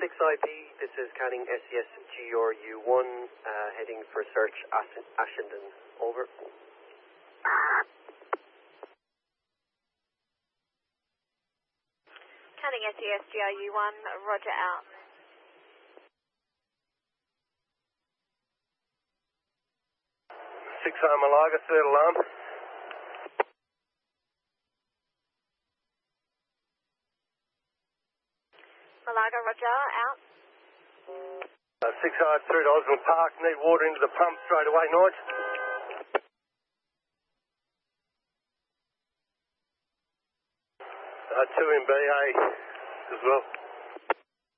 6IP, this is Canning SES GRU1, heading for search Ashenden. Over. Canning SES GRU1, roger out. 6 Malaga, third alarm. Malaga, roger, out. 6 through to Osborne Park, need water into the pump straight away, Nige. 2 in BA as well.